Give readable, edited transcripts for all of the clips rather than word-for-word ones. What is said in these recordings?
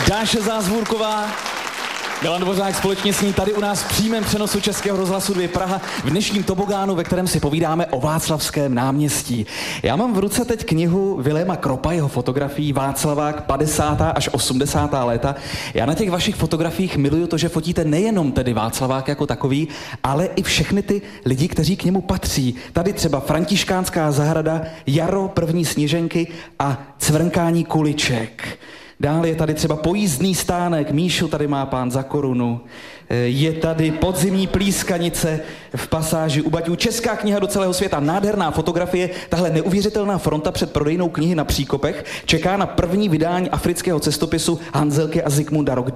Dáše Zázvůrková, Milan Dvořák společně s ní tady u nás v přímém přenosu Českého rozhlasu 2 Praha v dnešním tobogánu, ve kterém si povídáme o Václavském náměstí. Já mám v ruce teď knihu Viléma Kropa, jeho fotografií Václavák 50. až 80. léta. Já na těch vašich fotografiích miluju to, že fotíte nejenom tedy Václavák jako takový, ale i všechny ty lidi, kteří k němu patří. Tady třeba Františkánská zahrada, jaro, první sněženky a cvrnkání kuliček. Dále je tady třeba pojízdný stánek, Míšu tady má pán za korunu. Je tady podzimní plískanice v pasáži u Baťů. Česká kniha do celého světa, nádherná fotografie. Tahle neuvěřitelná fronta před prodejnou knihy na Příkopech čeká na první vydání afrického cestopisu Hanzelky a Zikmunda, rok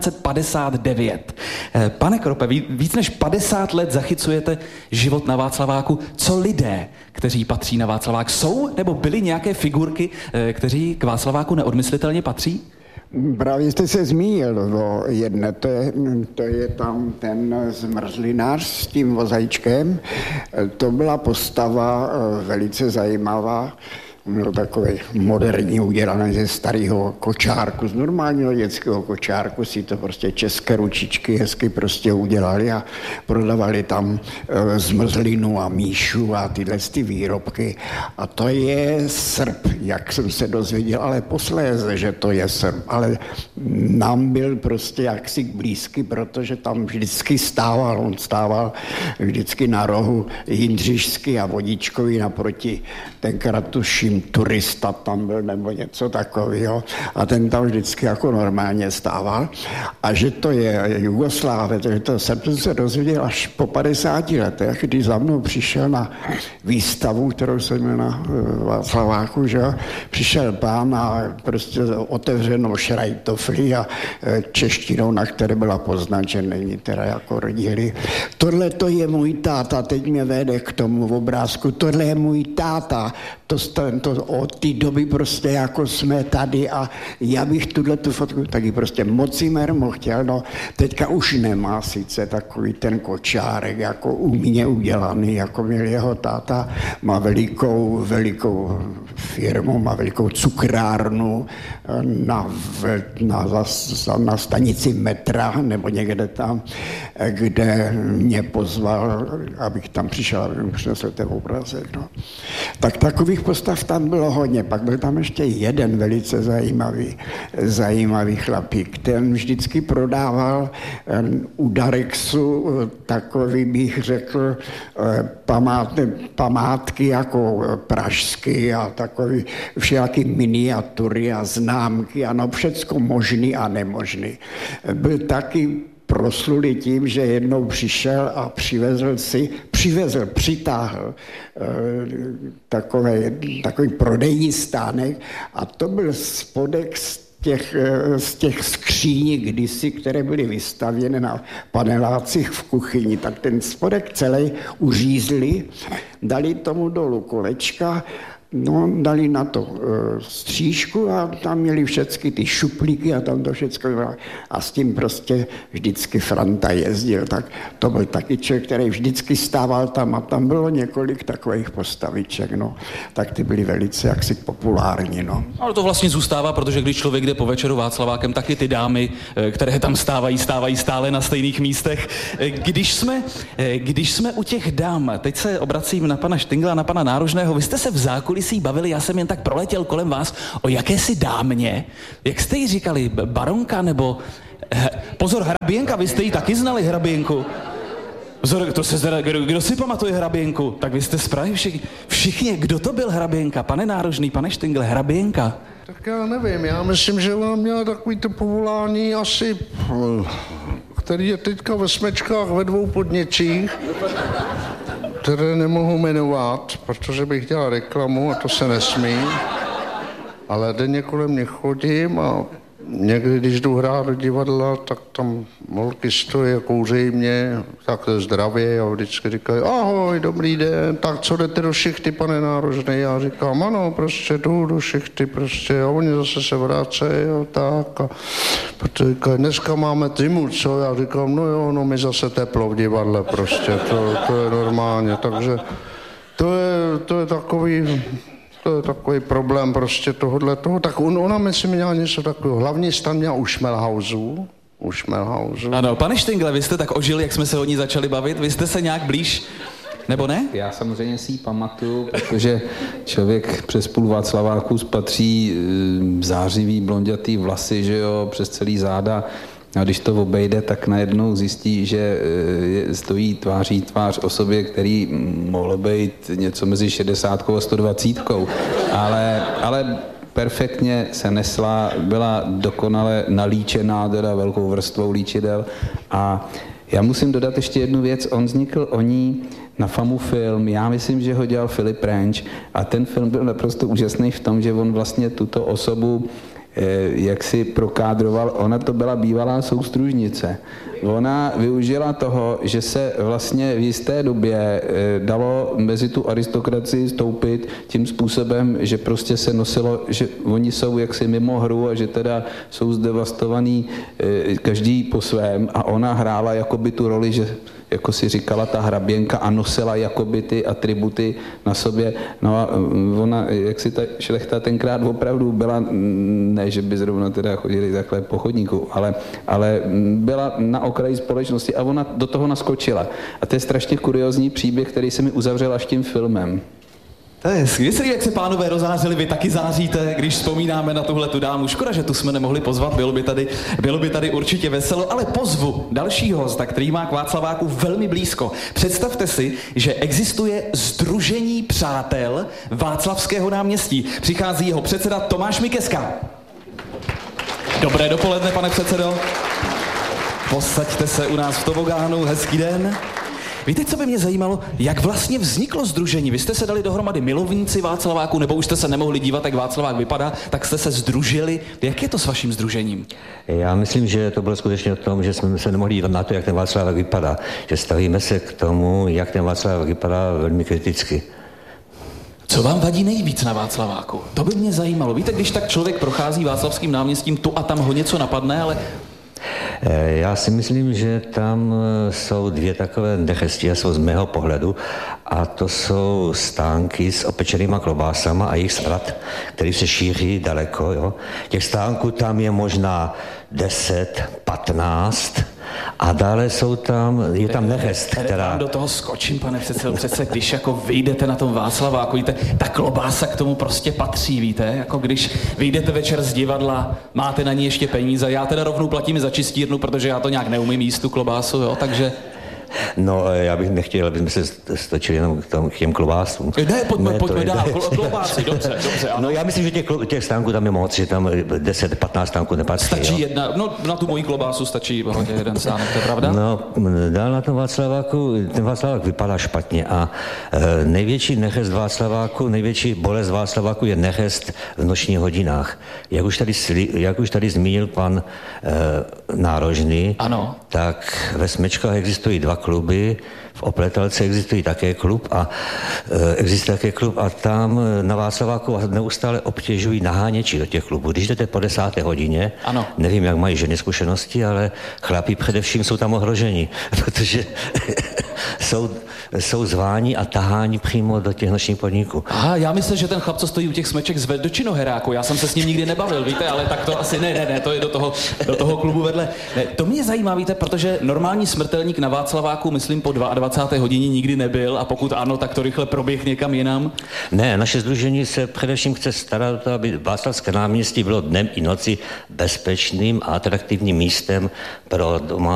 1959. Pane Krope, víc než 50 let zachycujete život na Václaváku. Co lidé, kteří patří na Václavák, jsou nebo byly nějaké figurky, kteří k Václaváku neodmyslitelně patří? Právě jste se zmínil o jedné, to je tam ten zmrzlinář s tím vozajíčkem. To byla postava velice zajímavá. Byl takový moderní, udělaný ze starého kočárku, z normálního dětského kočárku si to prostě české ručičky hezky prostě udělali a prodávali tam zmrzlinu a míšu a tyhle ty výrobky. A to je Srb, jak jsem se dozvěděl, ale posléze, že to je Srb. Ale nám byl prostě jaksi blízky, protože tam vždycky stával, on stával vždycky na rohu Jindřišský a Vodičkový naproti, tenkrát tuším Turista tam byl nebo něco takového a ten tam vždycky jako normálně stával a že to je Jugoslávie, takže to jsem se dozvěděl až po 50 letech, když za mnou přišel na výstavu, kterou jsem měl na Václaváku, že přišel pán a prostě otevřenou šrajtofli a češtinou, na které byla poznačený, teda jako rodili. Tohle to je můj táta, teď mě vede k tomu obrázku, tohle je můj táta, to od té doby prostě jako jsme tady a já bych tu fotku taky prostě mocimer mohl chtěl, no teďka už nemá sice takový ten kočárek jako u mě udělaný, jako měl jeho táta, má velikou firmu, má velikou cukrárnu na stanici metra nebo někde tam, kde mě pozval, abych tam přišel, abych přinesl ten obrázek, no. Tak takových postav tam bylo hodně. Pak byl tam ještě jeden velice zajímavý chlapík. Ten vždycky prodával u Darexu takový, bych řekl, památky jako pražský a takový všelijaký miniatury a známky a no všecko možný a nemožný. Byl taky prosluli tím, že jednou přišel a přitáhl takový prodejní stánek a to byl spodek z těch skříní kdysi, které byly vystavěny na panelácích v kuchyni, tak ten spodek celý uřízli, dali tomu dolů kolečka, no, dali na to střížku a tam měli všechny ty šuplíky a tam to všechno bylo. A s tím prostě vždycky Franta jezdil. Tak to byl taky člověk, který vždycky stával tam a tam bylo několik takových postaviček, no. Tak ty byly velice jaksi populární, no. Ale to vlastně zůstává, protože když člověk jde po večeru Václavákem, tak i ty dámy, které tam stávají stále na stejných místech. Když jsme u těch dám, teď se obracím na pana Štingla, na pana Nárožného, vy jste se v zákulisí bavili, já jsem jen tak proletěl kolem vás o jakési dámě. Jak jste jí říkali? Baronka nebo... Pozor, hraběnka, vy jste jí taky znali, hraběnku. Pozor, kdo si pamatuje hraběnku? Tak vy jste z Prahy všichni. Kdo to byl hraběnka? Pane Nárožný, pane Štingle, hraběnka. Tak já nevím, já myslím, že ona měla takový to povolání asi, který je teďka ve smečkách ve 2 podnicích, které nemohu jmenovat, protože bych dělal reklamu a to se nesmí. Ale denně kolem mě chodím a někdy, když jdu hrát do divadla, tak tam holky stojí a kouřejí mě, takhle zdravě a vždycky říkají, ahoj, dobrý den, tak co jdete do šichty, pane Nárožný? Já říkám, ano, prostě jdu do šichty, prostě a oni zase se vracejí a tak. A protože říkají, dneska máme zimu, co? Já říkám, no jo, no my zase teplo v divadle, prostě, to je normálně, takže to je takový... to je takový problém prostě tohohle toho. Tak ona myslím měla něco takového. Hlavní stan měla u Šmelhausu. Ano, pane Štingle, vy jste tak ožili, jak jsme se o ní začali bavit. Vy jste se nějak blíž, nebo ne? Já samozřejmě si ji pamatuju, protože člověk přes půl Václaváku spatří zářivý blondětý vlasy, že jo, přes celý záda. A když to obejde, tak najednou zjistí, že stojí tváří tvář osobě, který mohlo být něco mezi 60 a 120. Ale perfektně se nesla, byla dokonale nalíčená, teda velkou vrstvou líčidel. A já musím dodat ještě jednu věc, on vznikl o ní na FAMU film, já myslím, že ho dělal Filip Renč a ten film byl naprosto úžasný v tom, že on vlastně tuto osobu jak si prokádroval, ona to byla bývalá soustružnice. Ona využila toho, že se vlastně v jisté době dalo mezi tu aristokracii stoupit tím způsobem, že prostě se nosilo, že oni jsou jaksi mimo hru a že teda jsou zdevastovaný každý po svém a ona hrála jakoby tu roli, že jako si říkala ta hraběnka a nosila jakoby ty atributy na sobě. No a ona, jak si ta šlechta tenkrát opravdu byla, ne, že by zrovna teda chodili takhle po chodníku, ale byla na okraji společnosti a ona do toho naskočila. A to je strašně kuriózní příběh, který se mi uzavřel až tím filmem. To je skvělý, jak se pánové rozářili, vy taky záříte, když vzpomínáme na tuhle tu dámu. Škoda, že tu jsme nemohli pozvat, bylo by tady určitě veselo, ale pozvu dalšího hosta, který má k Václaváku velmi blízko. Představte si, že existuje Sdružení přátel Václavského náměstí. Přichází jeho předseda Tomáš Mikeska. Dobré dopoledne, pane předsedo. Posaďte se u nás v tobogánu, hezký den. Víte, co by mě zajímalo, jak vlastně vzniklo sdružení? Vy jste se dali dohromady milovníci Václaváku, nebo už jste se nemohli dívat, jak Václavák vypadá, tak jste se sdružili. Jak je to s vaším sdružením? Já myslím, že to bylo skutečně o tom, že jsme se nemohli dívat na to, jak ten Václavák vypadá. Že stavíme se k tomu, jak ten Václavák vypadá, velmi kriticky. Co vám vadí nejvíc na Václaváku? To by mě zajímalo. Víte, když tak člověk prochází Václavským náměstím, tu a tam ho něco napadne, ale... Já si myslím, že tam jsou dvě takové nechesti, jsou z mého pohledu, a to jsou stánky s opečenýma klobásama a jejich smrad, který se šíří daleko. Jo. Těch stánků tam je možná 10, 15 a dále je tam nechest, která... Vám do toho skočím, pane předsedo, přece když jako vyjdete na tom Václaváku, víte, ta klobása k tomu prostě patří, víte, jako když vyjdete večer z divadla, máte na ní ještě peníze, já teda rovnou platím za čistírnu, protože já to nějak neumím jíst tu klobásu, jo, takže... No, já bych nechtěl, aby jsme se stočili jenom k těm klobásům. Ne, pojďme dál, klobásy, dobře, ano. No, já myslím, že těch stánků tam je moc, že tam 10-15 stánků nepatří. Stačí jedna, no na tu moji klobásu stačí hodně jeden stánek, to je pravda? No, dál na tom Václaváku, ten Václavák vypadá špatně a největší nechest Václaváku, největší bolest Václaváku je nechest v nočních hodinách. Jak už tady zmínil pan Nárožný, ano. Tak ve Smečkách existují 2 kluby, v Opletalce existuje také klub a tam na Václaváku neustále obtěžují naháněči do těch klubů. Když jdete po 10. hodině, ano. Nevím, jak mají ženy zkušenosti, ale chlapi především jsou tam ohroženi, protože jsou zváni a taháni přímo do těch nočních podniků. Aha, já myslím, že ten chlap, co stojí u těch smeček, zved do činoheráku. Já jsem se s ním nikdy nebavil, víte, ale tak to asi ne, to je do toho klubu vedle. Ne, to mě zajímá, víte, protože normální smrtelník na Václaváku, myslím, po 22. hodině nikdy nebyl a pokud ano, tak to rychle proběh někam jinam. Ne, naše sdružení se především chce starat o to, aby Václavské náměstí bylo dnem i noci bezpečným a atraktivním místem pro